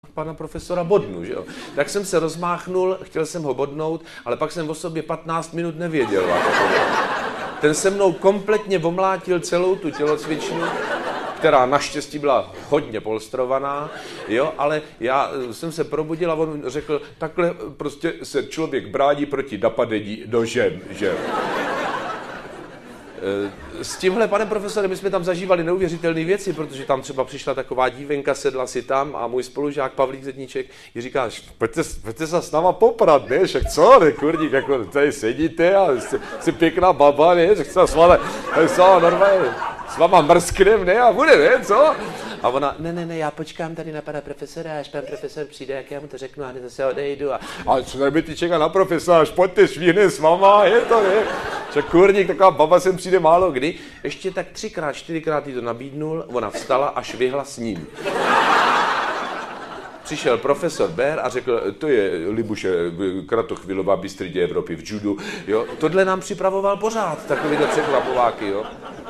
pana profesora bodnu, že jo. Tak jsem se rozmáchnul, chtěl jsem ho bodnout, ale pak jsem o sobě 15 minut nevěděl. Ten se mnou kompletně omlátil celou tu tělocvičnu, která naštěstí byla hodně polstrovaná, jo, ale já jsem se probudil a on řekl, takhle prostě se člověk brání proti napadení nožem, že? S tímhle panem profesorem my jsme tam zažívali neuvěřitelné věci, protože tam třeba přišla taková dívenka, sedla si tam a můj spolužák Pavlík Zedníček jí říká, pojďte se s náma poprat, ne, však co, ne, kurník, jako tady sedíte a jsi pěkná baba, ne, že chce s vámi, normálně, s váma mrsknem, ne, a bude, ne, co? A ona, ne, já počkám tady na pana profesora, až pan profesor přijde, jak já mu to řeknu, a hned zase odejdu. A co tady ty čeká na profesora, až pojďte švíhne s váma, je to, ne? Však kurník, taková baba sem přijde málo kdy. Ještě tak 3x, 4x jí to nabídnul, ona vstala a švihla s ním. Přišel profesor Bér a řekl, to je Libuše Kratochvilová bystridě Evropy v judu, jo. Tohle nám připravoval pořád, takovýhle překvapováky, jo.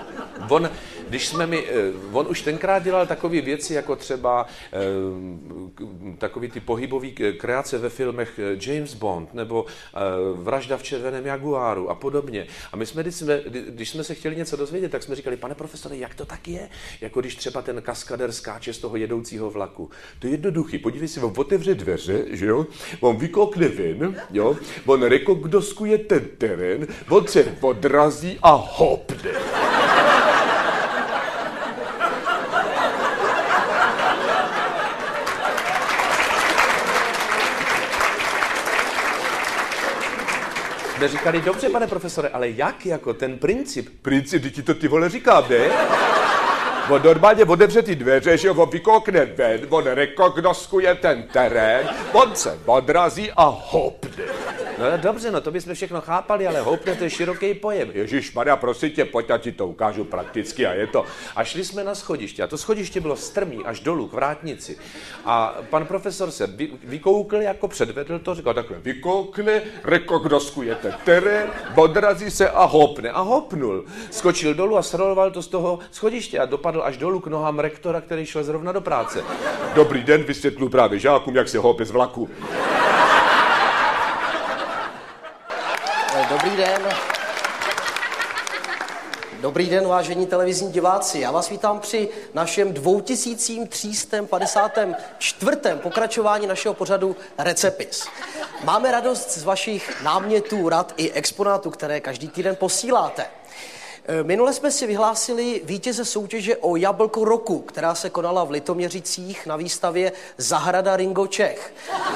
On už tenkrát dělal takové věci, jako třeba takový ty pohybový kreace ve filmech James Bond, nebo Vražda v červeném jaguáru a podobně. A my jsme, když jsme se chtěli něco dozvědět, tak jsme říkali, pane profesore, jak to tak je? Jako když třeba ten kaskader skáče z toho jedoucího vlaku. To je jednoduchý, podívej si, on otevře dveře, že jo? On vykoukne ven, jo? On rekognoskuje ten terén, on se odrazí a hopne. Jsme říkali, dobře, pane profesore, ale jak jako ten princip? Princip, ti to ty vole říkám, ne? On normálně otevře ty dveře, že on vykoukne ven, on rekognoskuje ten terén, on se odrazí a hopne. No dobře, no to bychom všechno chápali, ale hopne to je široký pojem. Ježišmarja, prosím tě, pojď, já ti to ukážu prakticky a je to. A šli jsme na schodiště a to schodiště bylo strmý až dolů k vrátnici. A pan profesor se vykoukl, jako předvedl to, říkal takhle, vykoukne, rekognoskuje ten terén, odrazí se a hopne. A hopnul. Skočil dolů a sroloval to z toho schodiště a dopadl až dolů k nohám rektora, který šel zrovna do práce. Dobrý den, vysvětlu právě žákům, jak se hope z vlaku. Dobrý den. Dobrý den, vážení televizní diváci. Já vás vítám při našem 2354. pokračování našeho pořadu Recepis. Máme radost z vašich námětů, rad i exponátů, které každý týden posíláte. Minule jsme si vyhlásili vítěze soutěže o Jablko roku, která se konala v Litoměřicích na výstavě Zahrada Ringo Čech.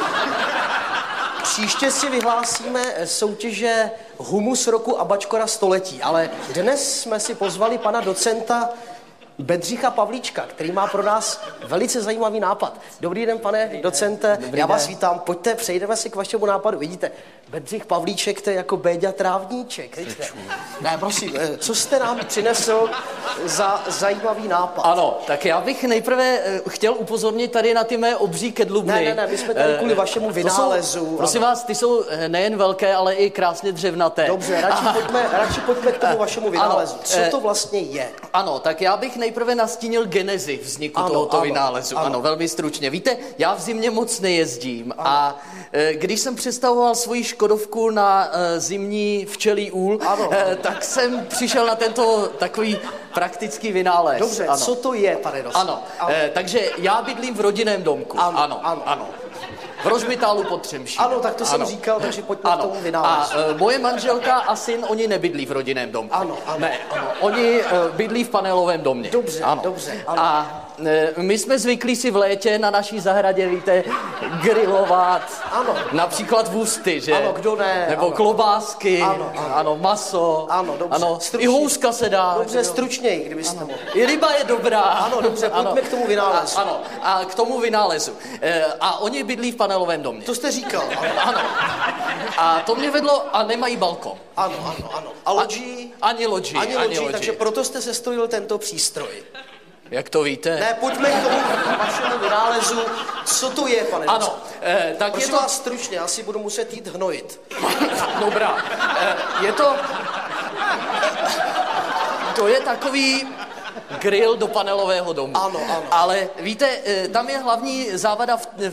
Příště si vyhlásíme soutěže Humus roku a Bačkora století, ale dnes jsme si pozvali pana docenta Bedřicha Pavlíčka, který má pro nás velice zajímavý nápad. Dobrý den, pane docente, já vás vítám. Pojďte, přejdeme si k vašemu nápadu. Vidíte, Bedřich Pavlíček, to je jako Béďa Trávníček. Ne, prosím, co jste nám přinesl za zajímavý nápad? Ano, tak já bych nejprve chtěl upozornit tady na ty mé obří kedlubny. Ne, my jsme tady kvůli vašemu vynálezu. Prosím vás, ty jsou nejen velké, ale i krásně dřevnaté. Dobře, radši pojďme k tomu vašemu vynálezu. Co to vlastně je? Ano, tak já bych nejprve nastínil genezi vzniku tohoto vynálezu. Ano, velmi stručně. Víte, já v zimě moc nejezdím a když jsem představoval svoji Škodovku na zimní včelí úl, tak jsem přišel na tento takový praktický vynález. Dobře, ano. Co to je, pane docent? Ano, takže já bydlím v rodinném domku. Ano. V Rožmitálu pod Třemšínem. Ano, tak to jsem říkal, takže pojďme k tomu vynálezu. A moje manželka a syn, oni nebydlí v rodinném domku. Ano. Ne, oni bydlí v panelovém domě. Dobře. A my jsme zvyklí si v létě na naší zahradě, víte, grilovat. Ano. Například vůsty, že? Ano, kdo ne? Nebo klobásky. Ano, maso. Ano, dobře. Ano, i houska se dá. Dobře, stručněji, kdybyste mohli. I ryba je dobrá. Ano, dobře, pojďme k tomu vynálezu. Ano, a k tomu vynálezu. A oni bydlí v panelovém domě. To jste říkal. Ano. A to mě vedlo, a nemají balkon. Ano. A loďí? Ani loďí. Takže proto jste sestrojil tento přístroj. Jak to víte? Ne, pojďme k tomu vašemu vynálezu. Co to je, pane docent? Ano, tak prosím je to... vás stručně, já si budu muset jít hnojit. Dobrá. Je to... To je takový... grill do panelového domu. Ano. Ale víte, tam je hlavní závada v